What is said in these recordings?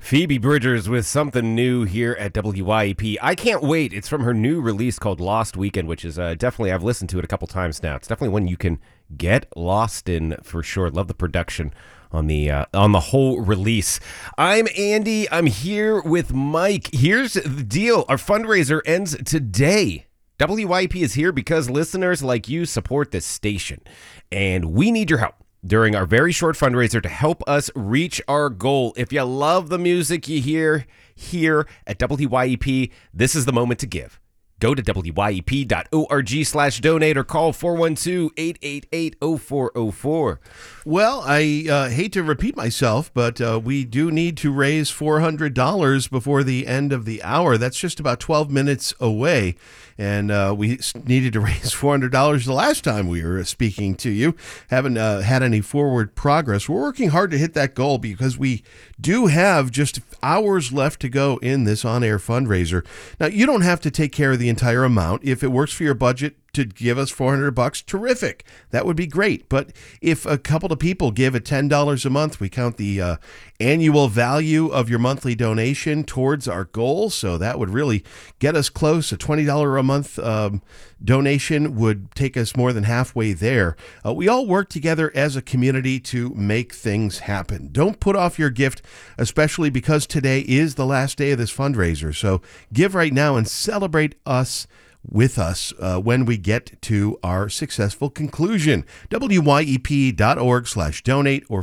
Phoebe Bridgers with something new here at WYEP. I can't wait. It's from her new release called Lost Weekend, which is definitely, I've listened to it a couple times now. It's definitely one you can get lost in for sure. Love the production on the whole release. I'm Andy. I'm here with Mike. Here's the deal. Our fundraiser ends today. WYEP is here because listeners like you support this station, and we need your help during our very short fundraiser to help us reach our goal. If you love the music you hear here at WYEP, this is the moment to give. Go to wyep.org/donate or call 412-888-0404. Well, I hate to repeat myself, but we do need to raise $400 before the end of the hour. That's just about 12 minutes away. And we needed to raise $400 the last time we were speaking to you. Haven't had any forward progress. We're working hard to hit that goal because we do have just hours left to go in this on-air fundraiser. Now, you don't have to take care of the entire amount. If it works for your budget to give us $400, terrific. That would be great. But if a couple of people give at $10 a month, we count the annual value of your monthly donation towards our goal. So that would really get us close. A $20 a month donation would take us more than halfway there. We all work together as a community to make things happen. Don't put off your gift, especially because today is the last day of this fundraiser. So give right now and celebrate us with us when we get to our successful conclusion. wyep.org/donate or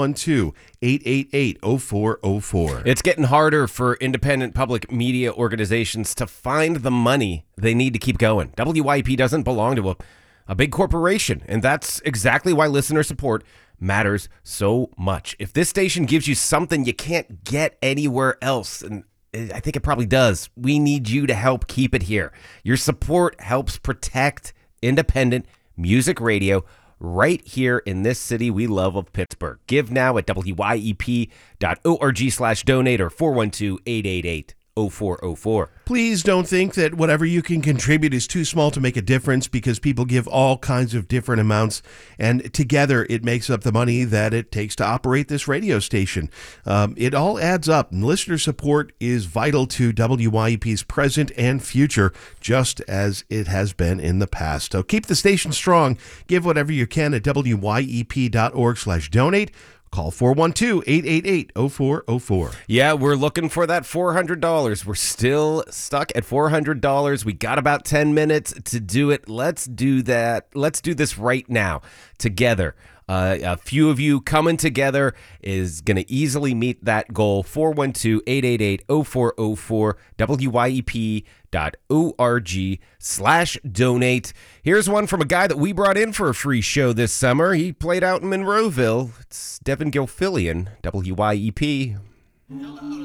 412-888-0404. It's getting harder for independent public media organizations to find the money they need to keep going. WYEP doesn't belong to a big corporation, and that's exactly why listener support matters so much. If this station gives you something you can't get anywhere else, and I think it probably does, we need you to help keep it here. Your support helps protect independent music radio right here in this city we love of Pittsburgh. Give now at wyep.org/donate or 412-888-0404. Please don't think that whatever you can contribute is too small to make a difference, because people give all kinds of different amounts, and together it makes up the money that it takes to operate this radio station. It all adds up, and listener support is vital to WYEP's present and future, just as it has been in the past. So keep the station strong. Give whatever you can at wyep.org/donate. Call 412-888-0404. Yeah, we're looking for that $400. We're still stuck at $400. We got about 10 minutes to do it. Let's do that. Let's do this right now together. A few of you coming together is going to easily meet that goal. 412-888-0404, wyep.org/donate. Here's one from a guy that we brought in for a free show this summer. He played out in Monroeville. It's Devin Gilfillian, WYEP.